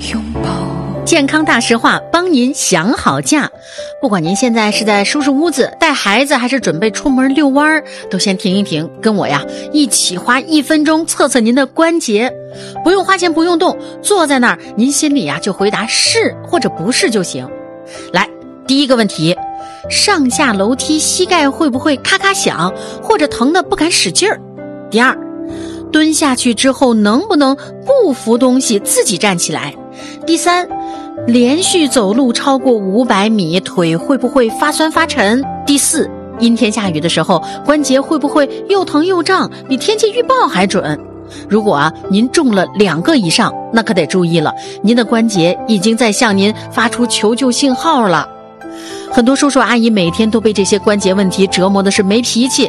拥抱。 健康大实话，帮您想好假。不管您现在是在收拾屋子、带孩子，还是准备出门遛弯，都先停一停，跟我呀一起花1分钟测测您的关节。不用花钱，不用动，坐在那儿，您心里呀就回答是或者不是就行。来，第一个问题，上下楼梯膝盖会不会咔咔响，或者疼得不敢使劲儿？第二，蹲下去之后能不能不扶东西自己站起来？第三，连续走路超过500米，腿会不会发酸发沉？第四，阴天下雨的时候，关节会不会又疼又胀，比天气预报还准？如果您中了2个以上，那可得注意了，您的关节已经在向您发出求救信号了。很多叔叔阿姨每天都被这些关节问题折磨的是没脾气，